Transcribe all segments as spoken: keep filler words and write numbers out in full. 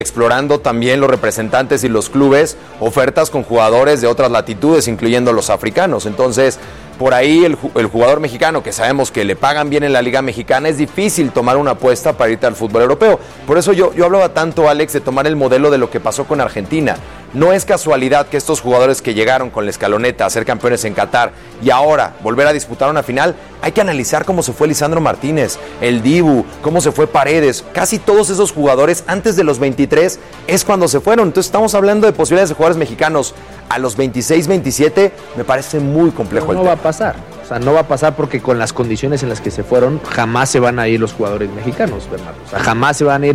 explorando también los representantes y los clubes ofertas con jugadores de otras latitudes, incluyendo los africanos. Entonces, por ahí el, el jugador mexicano, que sabemos que le pagan bien en la Liga Mexicana, es difícil tomar una apuesta para irte al fútbol europeo. Por eso yo, yo hablaba tanto, Alex, de tomar el modelo de lo que pasó con Argentina. No es casualidad que estos jugadores que llegaron con la escaloneta a ser campeones en Qatar y ahora volver a disputar una final, hay que analizar cómo se fue Lisandro Martínez, el Dibu, cómo se fue Paredes. Casi todos esos jugadores antes de los veintitrés es cuando se fueron. Entonces estamos hablando de posibilidades de jugadores mexicanos a los veintiséis, veintisiete. Me parece muy complejo no, el no tema. va a pasar. O sea, no va a pasar porque con las condiciones en las que se fueron jamás se van a ir los jugadores mexicanos, Bernardo. O sea, jamás se van a ir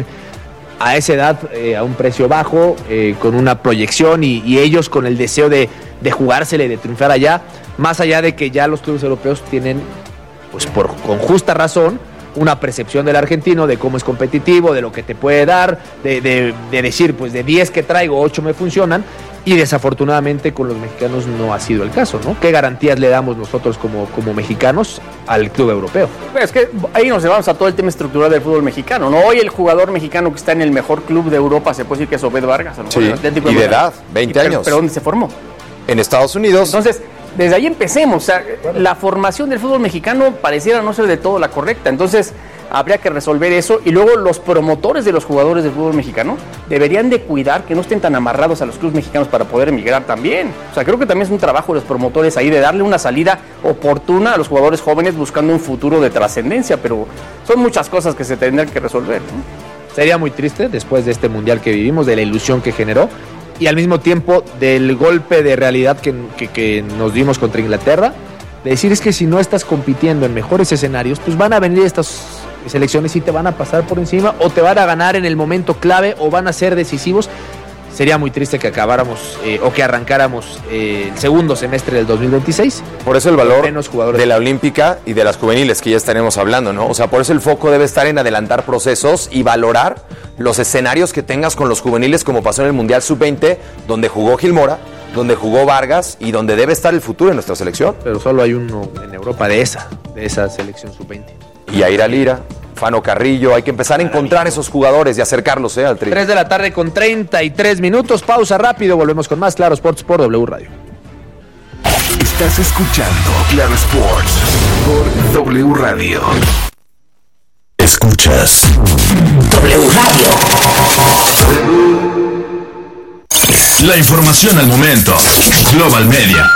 a esa edad, eh, a un precio bajo, eh, con una proyección y, y ellos con el deseo de, de jugársele, de triunfar allá, más allá de que ya los clubes europeos tienen, pues por, con justa razón, una percepción del argentino de cómo es competitivo, de lo que te puede dar, de, de, de decir, pues de diez que traigo, ocho me funcionan, y desafortunadamente con los mexicanos no ha sido el caso, ¿no? ¿Qué garantías le damos nosotros como, como mexicanos al club europeo? Pero es que ahí nos llevamos a todo el tema estructural del fútbol mexicano, ¿no? Hoy el jugador mexicano que está en el mejor club de Europa se puede decir que es Obed Vargas, a lo mejor Sí, el Atlético y de Madrid. edad, veinte pero, años. Pero ¿dónde se formó? En Estados Unidos. Entonces, desde ahí empecemos. O sea, la formación del fútbol mexicano pareciera no ser de todo la correcta. Entonces, habría que resolver eso. Y luego los promotores de los jugadores del fútbol mexicano deberían de cuidar que no estén tan amarrados a los clubes mexicanos para poder emigrar también. O sea, creo que también es un trabajo de los promotores ahí de darle una salida oportuna a los jugadores jóvenes buscando un futuro de trascendencia. Pero son muchas cosas que se tendrían que resolver, ¿no? Sería muy triste después de este mundial que vivimos, de la ilusión que generó y al mismo tiempo del golpe de realidad que, que, que nos dimos contra Inglaterra, de decir es que si no estás compitiendo en mejores escenarios, pues van a venir estas selecciones y te van a pasar por encima o te van a ganar en el momento clave o van a ser decisivos. Sería muy triste que acabáramos eh, o que arrancáramos eh, el segundo semestre del dos mil veintiséis. Por eso el valor menos jugadores de la olímpica y de las juveniles que ya estaremos hablando, ¿no? O sea, por eso el foco debe estar en adelantar procesos y valorar los escenarios que tengas con los juveniles, como pasó en el Mundial sub veinte, donde jugó Gil Mora, donde jugó Vargas y donde debe estar el futuro de nuestra selección. Pero solo hay uno en Europa de esa, de esa selección sub veinte. Y Yair Lira, Fano Carrillo, hay que empezar a encontrar esos jugadores y acercarlos ¿eh? al tri. tres de la tarde con treinta y tres minutos, pausa rápido, volvemos con más Claro Sports por W Radio. Estás escuchando Claro Sports por W Radio. Escuchas W Radio. La información al momento. Global Media.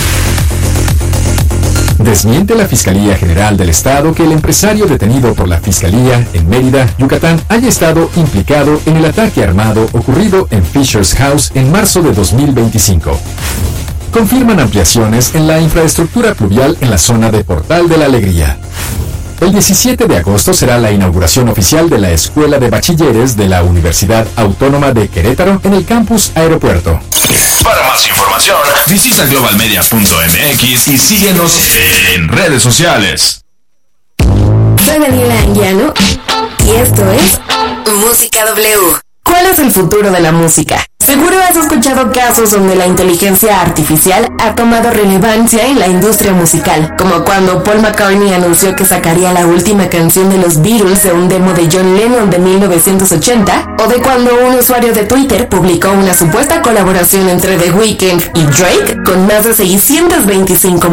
Desmiente la Fiscalía General del Estado que el empresario detenido por la Fiscalía en Mérida, Yucatán, haya estado implicado en el ataque armado ocurrido en Fisher's House en marzo de dos mil veinticinco. Confirman ampliaciones en la infraestructura pluvial en la zona de Portal de la Alegría. El diecisiete de agosto será la inauguración oficial de la Escuela de Bachilleres de la Universidad Autónoma de Querétaro en el campus Aeropuerto. Para más información, visita global media punto m x y síguenos en redes sociales. Soy Daniela Anguiano y esto es Música W. ¿Cuál es el futuro de la música? Seguro has escuchado casos donde la inteligencia artificial ha tomado relevancia en la industria musical, como cuando Paul McCartney anunció que sacaría la última canción de los Beatles de un demo de John Lennon de mil novecientos ochenta, o de cuando un usuario de Twitter publicó una supuesta colaboración entre The Weeknd y Drake con más de seiscientos veinticinco